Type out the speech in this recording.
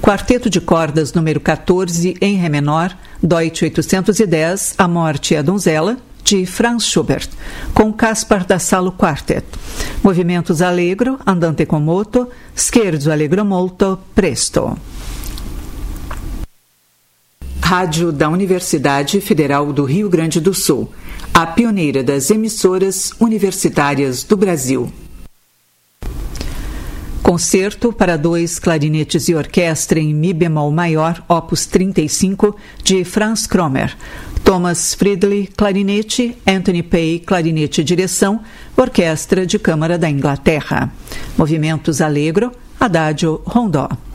Quarteto de cordas número 14 em Ré menor, Deutsch 810, A Morte e a Donzela, de Franz Schubert, com Caspar da Salo Quartet. Movimentos allegro, andante con moto, scherzo allegro molto, presto. Rádio da Universidade Federal do Rio Grande do Sul, a pioneira das emissoras universitárias do Brasil. Concerto para 2 clarinetes e orquestra em Mi bemol maior, opus 35, de Franz Kromer. Thomas Friedli, clarinete, Anthony Pay, clarinete e direção, Orquestra de Câmara da Inglaterra. Movimentos allegro, adagio, rondó.